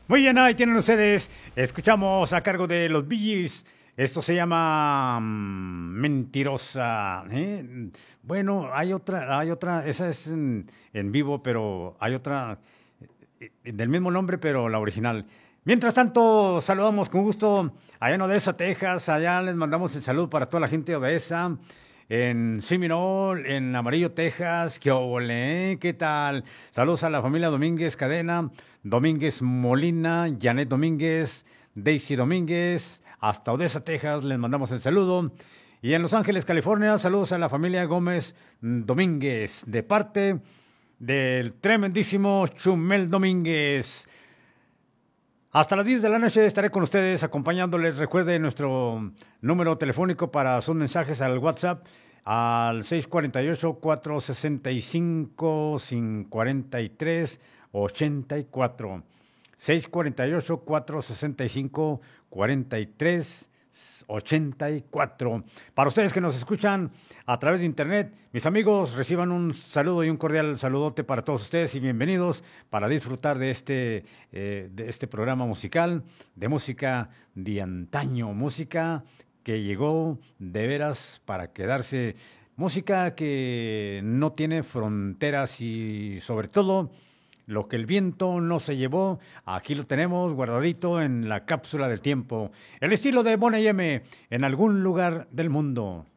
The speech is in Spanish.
Muy bien, ahí tienen ustedes. Escuchamos a cargo de los Bee Gees. Esto se llama Mentirosa. ¿Eh? Bueno, hay otra, esa es en vivo, pero hay otra del mismo nombre, pero la original. Mientras tanto, saludamos con gusto allá en Odessa, Texas. Allá les mandamos el saludo para toda la gente de Odessa. En Seminole, en Amarillo, Texas. ¿Qué ole, ¿Qué tal? Saludos a la familia Domínguez Cadena, Domínguez Molina, Janet Domínguez, Daisy Domínguez. Hasta Odessa, Texas, les mandamos el saludo. Y en Los Ángeles, California, saludos a la familia Gómez Domínguez, de parte del tremendísimo Chumel Domínguez. Hasta las 10 de la noche estaré con ustedes acompañándoles. Recuerden nuestro número telefónico para sus mensajes al WhatsApp al 648-465-5384. 648-465-4384. Para ustedes que nos escuchan a través de internet, mis amigos, reciban un saludo y un cordial saludote para todos ustedes y bienvenidos para disfrutar de este programa musical, de música de antaño, música que llegó de veras para quedarse, música que no tiene fronteras y sobre todo lo que el viento no se llevó, aquí lo tenemos guardadito en la cápsula del tiempo. El estilo de Boney M en algún lugar del mundo.